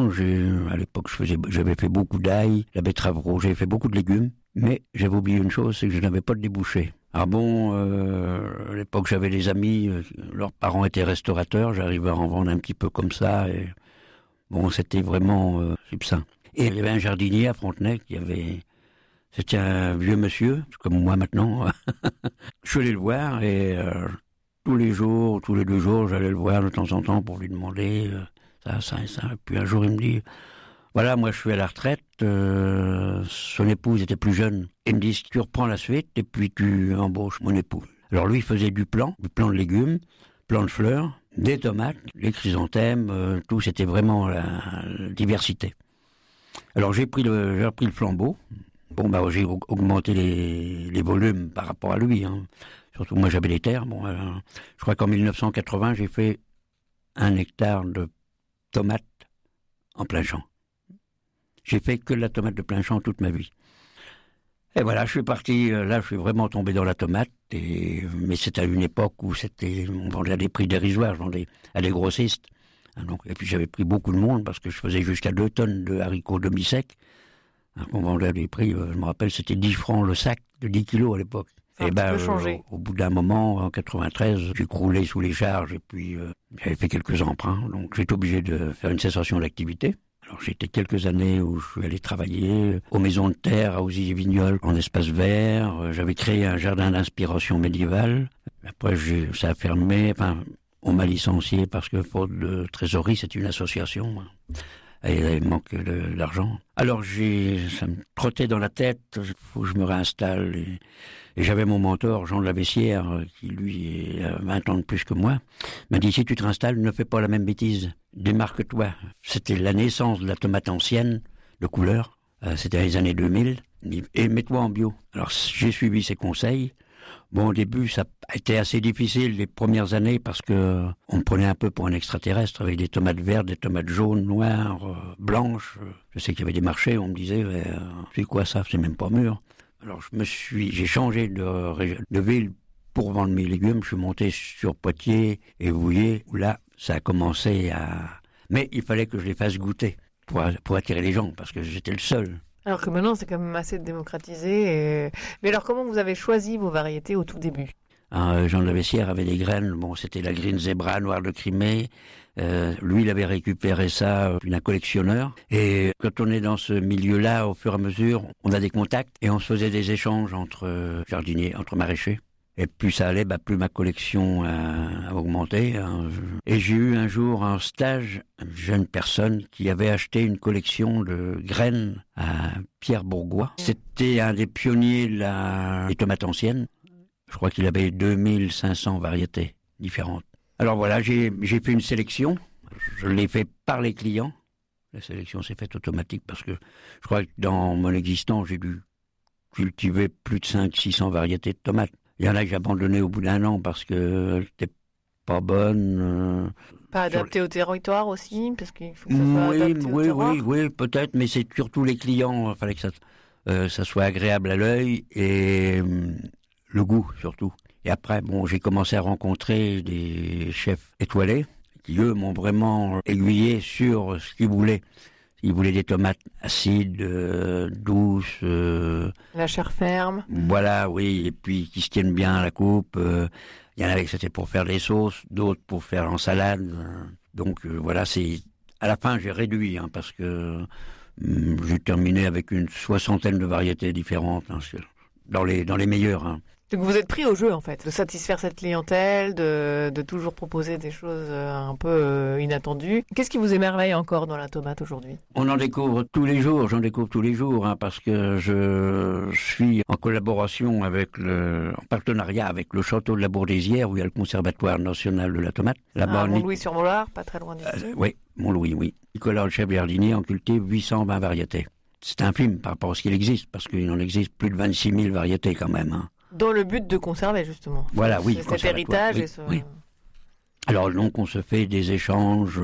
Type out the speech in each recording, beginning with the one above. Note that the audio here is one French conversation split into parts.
non, à l'époque, j'avais fait beaucoup d'ail, la betterave rouge, j'avais fait beaucoup de légumes, mais j'avais oublié une chose, c'est que je n'avais pas de débouchés. Ah bon, à l'époque, j'avais des amis, leurs parents étaient restaurateurs, j'arrivais à en vendre un petit peu comme ça, et bon, c'était vraiment subsain. Et il y avait un jardinier à Frontenay c'était un vieux monsieur, comme moi maintenant. Je suis allé le voir et tous les 2 jours, j'allais le voir de temps en temps pour lui demander ça. Puis un jour, il me dit, voilà, moi je suis à la retraite, son épouse était plus jeune. Il me dit, tu reprends la suite et puis tu embauches mon épouse. Alors lui, il faisait du plan de légumes, plan de fleurs, des tomates, les chrysanthèmes, tout, c'était vraiment la diversité. Alors j'ai repris le flambeau. Bon, j'ai augmenté les volumes par rapport à lui. Hein. Surtout, moi, j'avais les terres. Bon, je crois qu'en 1980, j'ai fait 1 hectare de tomates en plein champ. J'ai fait que de la tomate de plein champ toute ma vie. Et voilà, je suis parti. Là, je suis vraiment tombé dans la tomate. Mais c'était à une époque où on vendait à des prix dérisoires. Je vendais à des grossistes. Et puis, j'avais pris beaucoup de monde parce que je faisais jusqu'à 2 tonnes de haricots demi-secs. On vendait à des prix, je me rappelle, c'était 10 francs le sac de 10 kilos à l'époque. Et au bout d'un moment, en 93, j'ai croulé sous les charges et puis j'avais fait quelques emprunts. Donc j'étais obligé de faire une cessation d'activité. Alors j'étais quelques années où je suis allé travailler aux maisons de terre, à Ouzille-et-Vignoles, en espace vert. J'avais créé un jardin d'inspiration médiévale. Après, ça a fermé. Enfin, on m'a licencié parce que faute de trésorerie, c'est une association. Et il manque d'argent. Alors ça me trottait dans la tête, il faut que je me réinstalle. Et j'avais mon mentor, Jean de la Vessière, qui lui a 20 ans de plus que moi, m'a dit, si tu te réinstalles, ne fais pas la même bêtise, démarque-toi. C'était la naissance de la tomate ancienne, de couleur, c'était les années 2000, et mets-toi en bio. Alors j'ai suivi ses conseils. Bon, au début, ça a été assez difficile les premières années parce que on me prenait un peu pour un extraterrestre avec des tomates vertes, des tomates jaunes, noires, blanches. Je sais qu'il y avait des marchés, on me disait, c'est quoi ça? C'est même pas mûr. Alors j'ai changé de ville pour vendre mes légumes. Je suis monté sur Poitiers et Vouillers où là, ça a commencé mais il fallait que je les fasse goûter pour attirer les gens parce que j'étais le seul. Alors que maintenant, c'est quand même assez démocratisé. Mais alors, comment vous avez choisi vos variétés au tout début? Jean de la Vessière avait des graines. Bon, c'était la Green Zebra noire de Crimée. Lui, il avait récupéré ça d'un collectionneur. Et quand on est dans ce milieu-là, au fur et à mesure, on a des contacts et on se faisait des échanges entre jardiniers, entre maraîchers. Et plus ça allait, plus ma collection a augmenté. Et j'ai eu un jour un stage, une jeune personne qui avait acheté une collection de graines à Pierre Bourgois. C'était un des pionniers des tomates anciennes. Je crois qu'il avait 2500 variétés différentes. Alors voilà, j'ai fait une sélection. Je l'ai fait par les clients. La sélection s'est faite automatique parce que je crois que dans mon existence, j'ai dû cultiver plus de 500-600 variétés de tomates. Il y en a que j'ai abandonné au bout d'1 an parce que c'était pas bonne. Pas adapté au territoire aussi, parce qu'il faut que ça soit adapté au terroir. Oui, peut-être, mais c'est surtout les clients. Il fallait que ça soit agréable à l'œil et le goût surtout. Et après, j'ai commencé à rencontrer des chefs étoilés qui, eux, m'ont vraiment aiguillé sur ce qu'ils voulaient. Ils voulaient des tomates acides, douces. La chair ferme. Voilà, oui, et puis qui se tiennent bien à la coupe. Il y en avait que c'était pour faire des sauces, d'autres pour faire en salade. Donc voilà, à la fin j'ai réduit parce que j'ai terminé avec une 60aine de variétés différentes dans les meilleures. Donc vous êtes pris au jeu en fait, de satisfaire cette clientèle, de toujours proposer des choses un peu inattendues. Qu'est-ce qui vous émerveille encore dans la tomate aujourd'hui? On en découvre tous les jours, parce que je suis en collaboration en partenariat avec le château de la Bourdésière où il y a le conservatoire national de la tomate. Là-bas, Montlouis-sur-Mollard, pas très loin d'ici. Oui, Montlouis, oui. Nicolas, le chef jardinier, en cultive 820 variétés. C'est infime par rapport à ce qu'il existe, parce qu'il en existe plus de 26 000 variétés quand même. Dans le but de conserver, justement. Voilà, oui. Cet héritage oui. Alors, donc, on se fait des échanges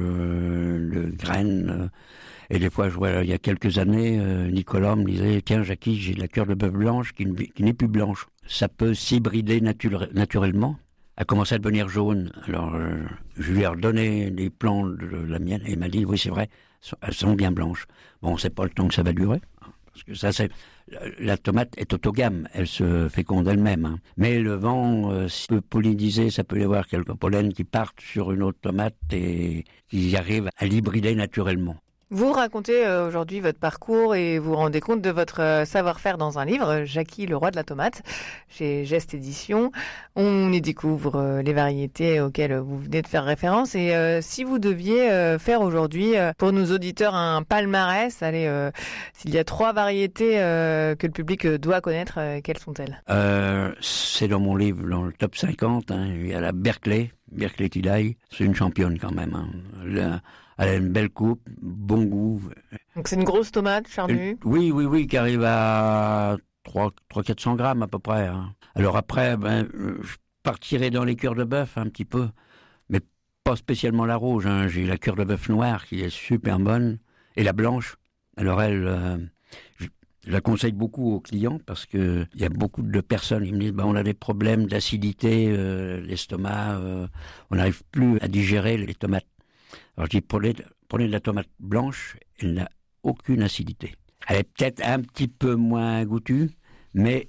de graines. Et des fois, il y a quelques années, Nicolas me disait, tiens, Jackie, j'ai de la cœur de bœuf blanche qui n'est plus blanche. Ça peut s'hybrider naturellement, a commencé à devenir jaune. Alors, je lui ai redonné des plants de la mienne et il m'a dit, oui, c'est vrai, elles sont bien blanches. Bon, on ne sait pas le temps que ça va durer, parce que ça, la tomate est autogame, elle se féconde elle-même. Hein. Mais le vent, s'il peut polliniser, ça peut y avoir quelques pollens qui partent sur une autre tomate et qui arrivent à l'hybrider naturellement. Vous racontez aujourd'hui votre parcours et vous rendez compte de votre savoir-faire dans un livre, Jackie, le roi de la tomate, chez Geste Éditions. On y découvre les variétés auxquelles vous venez de faire référence. Et si vous deviez faire aujourd'hui, pour nos auditeurs, un palmarès, allez, s'il y a 3 variétés que le public doit connaître, quelles sont-elles ? C'est dans mon livre, dans le top 50. Hein, il y a la Berkeley Tidai. C'est une championne quand même. Hein. Elle a une belle coupe, bon goût. Donc c'est une grosse tomate charnue. Oui, qui arrive à 300-400 grammes à peu près. Hein. Alors après, je partirai dans les cœurs de bœuf un petit peu, mais pas spécialement la rouge. Hein. J'ai la cœur de bœuf noire qui est super bonne, et la blanche. Alors elle, je la conseille beaucoup aux clients parce que il y a beaucoup de personnes qui me disent on a des problèmes d'acidité, l'estomac, on n'arrive plus à digérer les tomates. Alors je dis, prenez de la tomate blanche, elle n'a aucune acidité. Elle est peut-être un petit peu moins goûtue, mais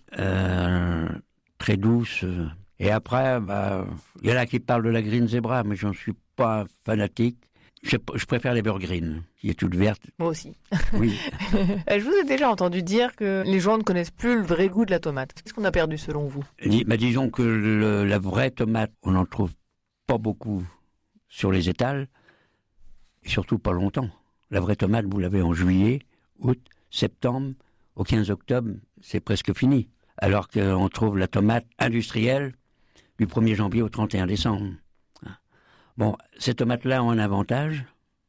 très douce. Et après, il y en a qui parlent de la Green Zebra, mais j'en suis pas fanatique. Je préfère les Beurre Green, qui est toute verte. Moi aussi. Oui. Je vous ai déjà entendu dire que les gens ne connaissent plus le vrai goût de la tomate. Qu'est-ce qu'on a perdu selon vous ? Disons que la vraie tomate, on n'en trouve pas beaucoup sur les étals. Et surtout pas longtemps. La vraie tomate, vous l'avez en juillet, août, septembre, au 15 octobre, c'est presque fini. Alors qu'on trouve la tomate industrielle du 1er janvier au 31 décembre. Bon, ces tomates-là ont un avantage.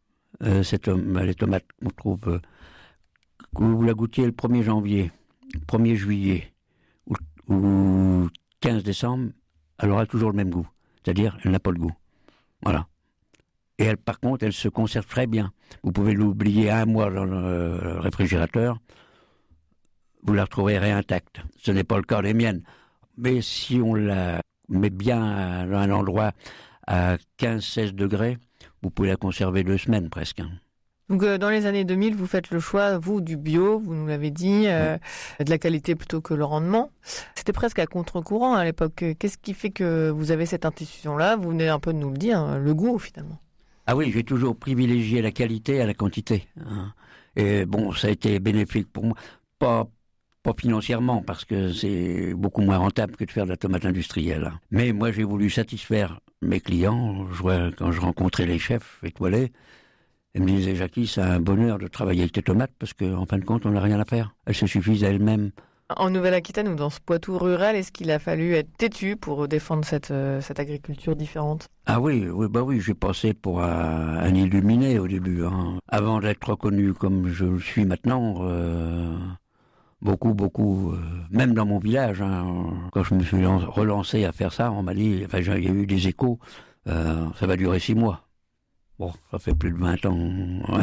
Les tomates qu'on trouve, que vous la goûtiez le 1er janvier, 1er juillet ou 15 décembre, elle aura toujours le même goût. C'est-à-dire, elle n'a pas le goût. Voilà. Et elle, par contre, elle se conserve très bien. Vous pouvez l'oublier 1 mois dans le réfrigérateur, vous la retrouverez réintacte. Ce n'est pas le cas des miennes. Mais si on la met bien dans un endroit à 15-16 degrés, vous pouvez la conserver 2 semaines presque. Donc dans les années 2000, vous faites le choix, vous, du bio, vous nous l'avez dit, de la qualité plutôt que le rendement. C'était presque à contre-courant à l'époque. Qu'est-ce qui fait que vous avez cette intuition-là ? Vous venez un peu de nous le dire, le goût finalement. Ah oui, j'ai toujours privilégié la qualité à la quantité. Hein. Et bon, ça a été bénéfique pour moi. Pas financièrement, parce que c'est beaucoup moins rentable que de faire de la tomate industrielle. Mais moi, j'ai voulu satisfaire mes clients. Quand je rencontrais les chefs étoilés, ils me disaient, Jackie, c'est un bonheur de travailler avec tes tomates, parce qu'en fin de compte, on n'a rien à faire. Elles se suffisent à elles-mêmes. En Nouvelle-Aquitaine ou dans ce Poitou rural, est-ce qu'il a fallu être têtu pour défendre cette agriculture différente ? Ah oui, j'ai passé pour un illuminé au début. Hein. Avant d'être reconnu comme je le suis maintenant, beaucoup, même dans mon village, hein, quand je me suis relancé à faire ça, on m'a dit, il y a eu des échos, ça va durer 6 mois. Bon, ça fait plus de 20 ans,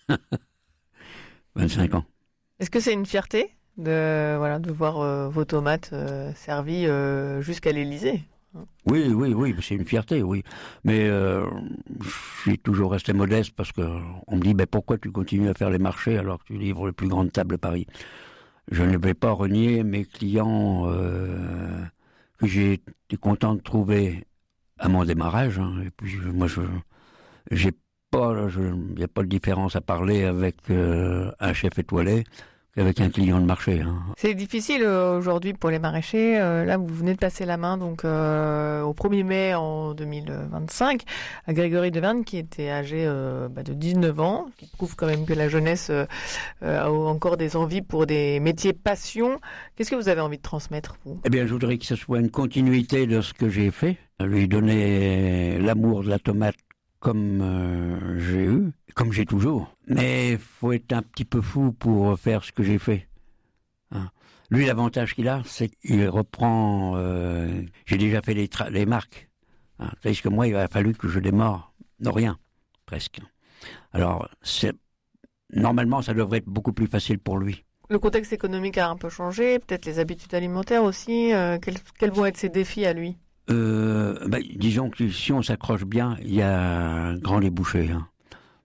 25 ans. Est-ce que c'est une fierté de voir vos tomates servies jusqu'à l'Élysée? Oui, c'est une fierté, oui. Mais je suis toujours resté modeste parce qu'on me dit pourquoi tu continues à faire les marchés alors que tu livres les plus grandes tables de Paris. Je ne vais pas renier mes clients que j'ai été content de trouver à mon démarrage. Hein. Et puis moi, il n'y a pas de différence à parler avec un chef étoilé qu'avec un client de marché. Hein. C'est difficile aujourd'hui pour les maraîchers. Là, vous venez de passer la main donc au 1er mai en 2025 à Grégory Deverne qui était âgé de 19 ans, qui prouve quand même que la jeunesse a encore des envies pour des métiers passion. Qu'est-ce que vous avez envie de transmettre, vous ? Eh bien, je voudrais que ce soit une continuité de ce que j'ai fait, lui donner l'amour de la tomate comme j'ai eu, comme j'ai toujours. Mais il faut être un petit peu fou pour faire ce que j'ai fait. Hein. Lui, l'avantage qu'il a, c'est qu'il reprend... j'ai déjà fait les marques. Hein. C'est-à-dire que moi, il a fallu que je démarre de rien, presque. Alors, normalement, ça devrait être beaucoup plus facile pour lui. Le contexte économique a un peu changé, peut-être les habitudes alimentaires aussi. Quels vont être ses défis à lui ? Disons que si on s'accroche bien, il y a un grand débouché. Hein.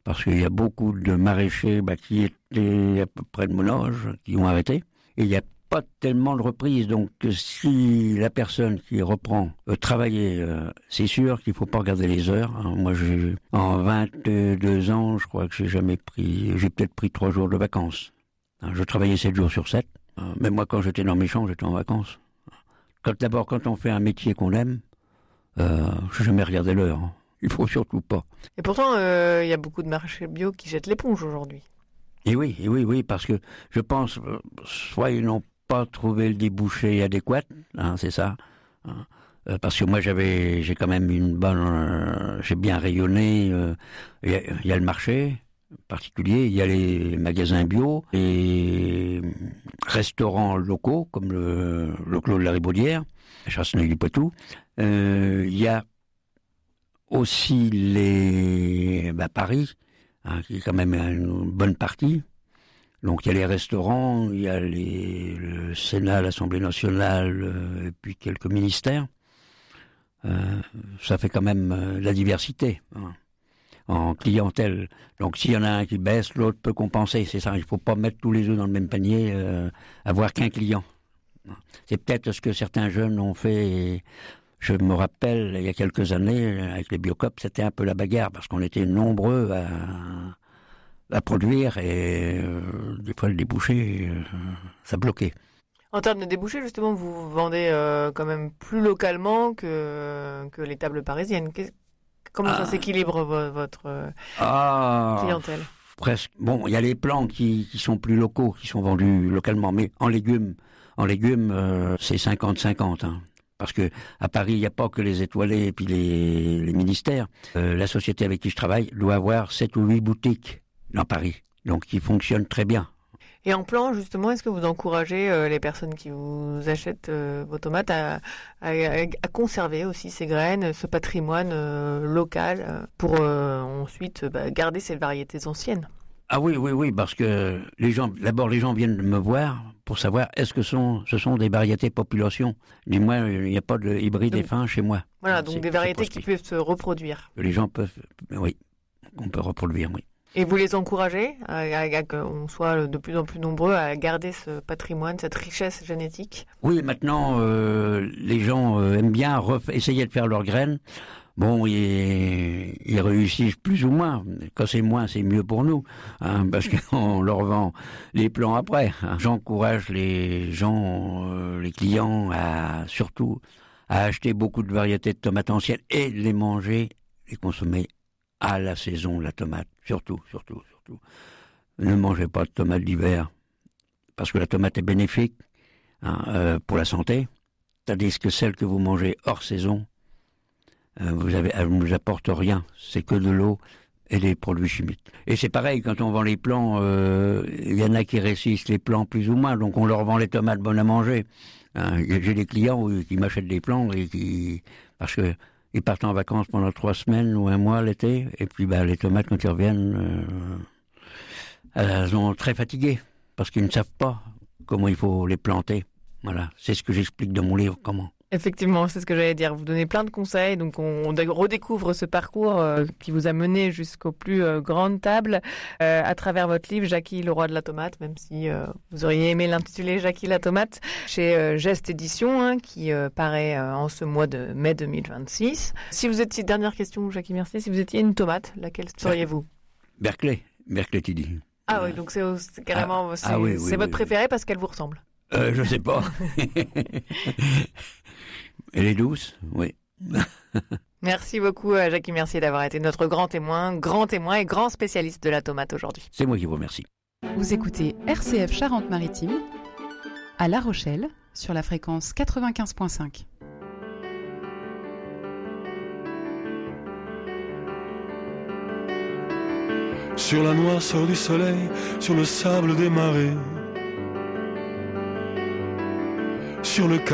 parce qu'il y a beaucoup de maraîchers qui étaient à peu près de mon âge, qui ont arrêté. Et il n'y a pas tellement de reprises. Donc si la personne qui reprend travailler, c'est sûr qu'il ne faut pas regarder les heures. Moi, en 22 ans, je crois que j'ai peut-être pris 3 jours de vacances. Je travaillais 7 jours sur 7. Mais moi, quand j'étais dans mes champs, j'étais en vacances. Quand on fait un métier qu'on aime, je n'ai jamais regardé l'heure. Il faut surtout pas. Et pourtant, il y a beaucoup de marchés bio qui jettent l'éponge aujourd'hui. Et oui, parce que je pense, soit ils n'ont pas trouvé le débouché adéquat, c'est ça. Parce que moi, j'ai quand même j'ai bien rayonné. Il y a le marché particulier, il y a les magasins bio, les restaurants locaux, comme le Clos de la Ribaudière, Chasseneuil-du-Poitou. Il y a aussi Paris, qui est quand même une bonne partie. Donc il y a les restaurants, il y a le Sénat, l'Assemblée nationale, et puis quelques ministères. Ça fait quand même la diversité en clientèle. Donc s'il y en a un qui baisse, l'autre peut compenser. C'est ça, il ne faut pas mettre tous les œufs dans le même panier, avoir qu'un client. C'est peut-être ce que certains jeunes ont fait. Et je me rappelle, il y a quelques années, avec les Biocoop, c'était un peu la bagarre, parce qu'on était nombreux à produire, et des fois le débouché, ça bloquait. En termes de débouchés, justement, vous vendez quand même plus localement que les tables parisiennes. Comment ça s'équilibre votre clientèle? Presque. Bon, il y a les plants qui sont plus locaux, qui sont vendus localement, mais en légumes, c'est 50-50. Parce que à Paris, il n'y a pas que les étoilés et puis les ministères. La société avec qui je travaille doit avoir 7 ou 8 boutiques dans Paris, donc qui fonctionnent très bien. Et en plan, justement, est-ce que vous encouragez les personnes qui vous achètent vos tomates à conserver aussi ces graines, ce patrimoine local, pour ensuite garder ces variétés anciennes? Ah oui, parce que les gens viennent me voir pour savoir est-ce que ce sont des variétés population. Dis-moi, il n'y a pas de hybride fin chez moi. Voilà, donc des variétés qui peuvent se reproduire. Les gens peuvent, oui, on peut reproduire, oui. Et vous les encouragez à qu'on soit de plus en plus nombreux à garder ce patrimoine, cette richesse génétique? Oui, maintenant, les gens aiment bien essayer de faire leurs graines. Bon, ils réussissent plus ou moins. Quand c'est moins, c'est mieux pour nous, parce qu'on leur vend les plants après. J'encourage les gens, les clients, surtout à acheter beaucoup de variétés de tomates anciennes et les manger, les consommer à la saison, la tomate. Surtout. Ne mangez pas de tomates d'hiver, parce que la tomate est bénéfique pour la santé, tandis que celle que vous mangez hors saison, elle ne vous apporte rien. C'est que de l'eau et des produits chimiques. Et c'est pareil, quand on vend les plants, il y en a qui réussissent les plants plus ou moins, donc on leur vend les tomates bonnes à manger. J'ai des clients qui m'achètent des plants parce que ils partent en vacances pendant 3 semaines ou 1 mois l'été, et puis les tomates, quand ils reviennent, elles sont très fatiguées, parce qu'ils ne savent pas comment il faut les planter. Voilà, c'est ce que j'explique dans mon livre, comment. Effectivement, c'est ce que j'allais dire. Vous donnez plein de conseils, donc on redécouvre ce parcours qui vous a mené jusqu'aux plus grandes tables à travers votre livre Jackie, le roi de la tomate, même si vous auriez aimé l'intituler Jackie la tomate, chez Geste Édition, qui paraît en ce mois de mai 2026. Si vous étiez, dernière question Jackie Mercier, si vous étiez une tomate, laquelle seriez-vous? Berkeley Tilly. Ah oui, donc c'est carrément oui, votre préférée parce qu'elle vous ressemble. Je sais pas. Elle est douce, oui. Merci beaucoup Jackie Mercier d'avoir été notre grand témoin et grand spécialiste de la tomate aujourd'hui. C'est moi qui vous remercie. Vous écoutez RCF Charente-Maritime à La Rochelle sur la fréquence 95.5. Sur la noirceur du soleil, sur le sable des marées, sur le